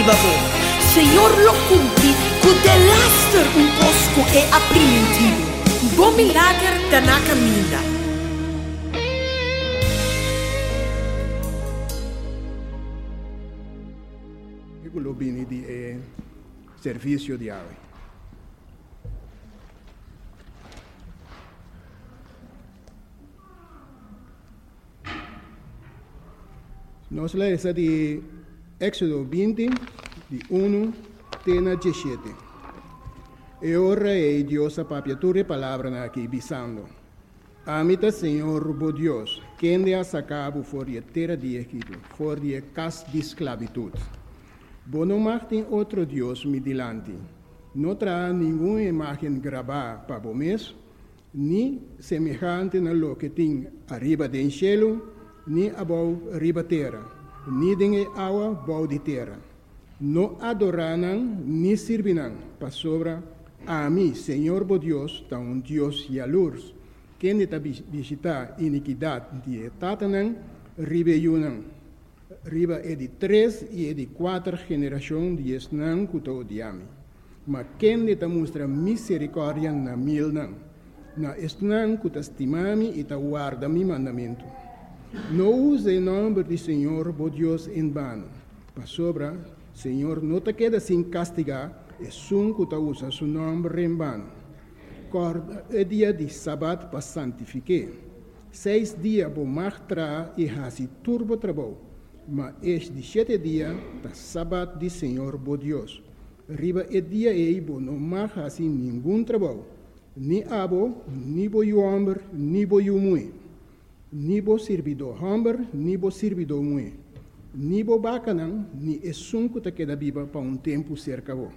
riba bo. Senhor lo cumpri, cu de laster un posco e apprimentivo. Bo milagre da na cammina. Quello bene di servizio di ave. Nós lemos de Éxodo 20, de 1 até 17. E ora é Deus a papiatura palavra aqui, bisando. Amita Senhor, bo Deus, quem de a sacabo for de terra de Egito, for de casa de esclavitud. Bo não tem outro Deus me dilante. Não terá nenhuma imagem gravada para o mês, nem semelhante na lo que tem arriba do cielo, nem abaixo arriba terra, nem de água abaixo de terra. Não adorarão, nem servirão para sobra a mim, Senhor bo Deus, tá um Deus jalurs, quem está visitar iniquidade de tatanão, ribeiunão. Riba é de 3 e é de 4 gerações de esnã que estou odiando. Mas quem está mostra misericórdia na mil não. Na esnã que está estimando e está guarda meu mandamento. Não use o nome do Senhor, bo Deus, em vano. Para sobra, Senhor, não te queda sem castigar, é som que está usa seu nome em vano. Corda é dia de sábado para santificar. 6 dias vou mostrar e fazer turbo trabalho. Mas este 7 dias, da sábado de Senhor, bo Deus. Riba é dia e bo não mais assim nenhum trabalho. Nem abo, nem bo homem, nem bo mulher. Nem bo servidor homem, nem bo servidor mulher. Nem bo bacanão, nem é sunco que queda viva para um tempo cerca bo.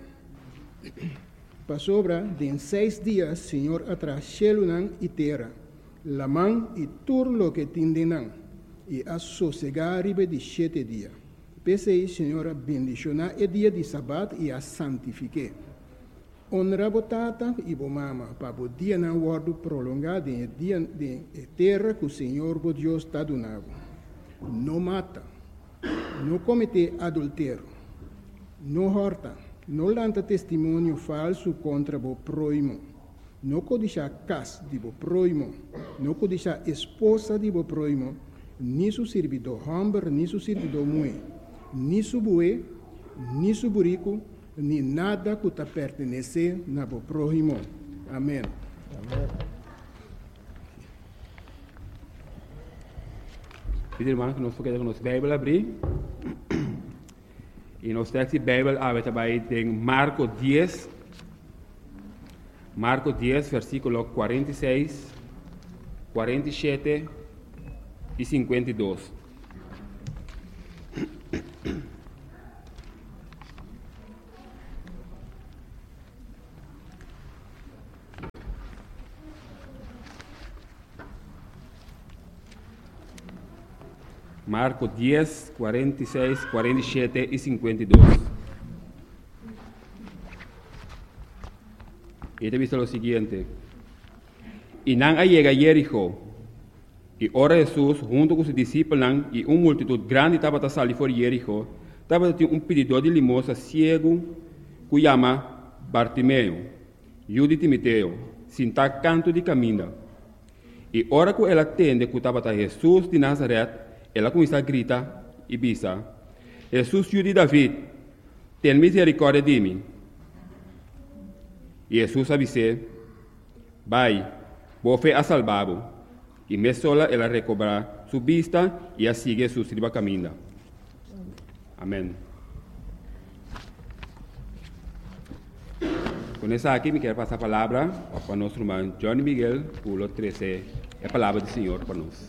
Para sobra, de 6 dias, Senhor atrás céu e terra. La mão e tudo o que tindenão. E a sossegar riba de 7 dias. Pensei, Senhora, bendicionar o dia de sábado e a santifique. Honra botata e bo mama, para o dia não guardo prolongado em dia de terra que o Senhor, bo Deus, está donando. Não mata, não comete adultério, não horta, não lanta testemunho falso contra o próximo, não codiça casa de o próximo, não codiça esposa de o próximo, ni su servidor homem, ni su servidor mulher, ni su bue, ni su burico, ni nada que te pertenece na bo próximo. Amém. Amém. Pedir irmão que nós podemos nos Bíblia abrir. E nós temos a Bíblia aberta em Marcos 10. Marcos 10, versículo 46, 47 e 52. Marcos 10, 46, 47 e 52. Y te visto lo siguiente. Y nan llega a Jericó. Y ora Jesús, junto con sus discípulos y una multitud grande estaba a salir por Jericó, estaba un pedidor de limosna ciego que llama Bartimeo, hijo de Timoteo, sin estar canto de camino. Y ora que él atende que estaba a Jesús de Nazaret, ela começa a gritar e bisa: Jesus, filho de David, tem misericórdia de mim. E Jesus avise: vai, vou a salvá-lo. E me sola ela recobrar sua vista e a sigue sua sirva caminha. Amém. Com essa aqui, me quero passar a palavra para o nosso irmão Johnny Miguel, por 13, a palavra do Senhor para nós.